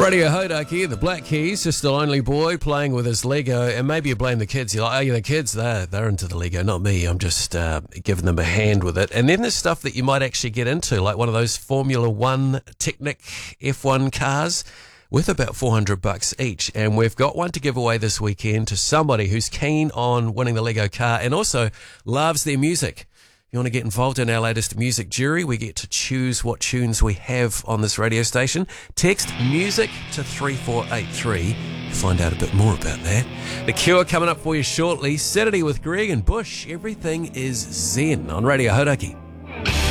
Radio Hodaki, the Black Keys, just a lonely boy playing with his Lego, and maybe you blame the kids. You're like, oh, the kids, they're into the Lego, not me. I'm just giving them a hand with it. And then there's stuff that you might actually get into, like one of those Formula One Technic F1 cars worth about $400 each. And we've got one to give away this weekend to somebody who's keen on winning the Lego car and also loves their music. If you want to get involved in our latest music jury, we get to choose what tunes we have on this radio station. Text music to 3483 to find out a bit more about that. The Cure coming up for you shortly. Saturday with Greg and Bush. Everything is Zen on Radio Hodaki.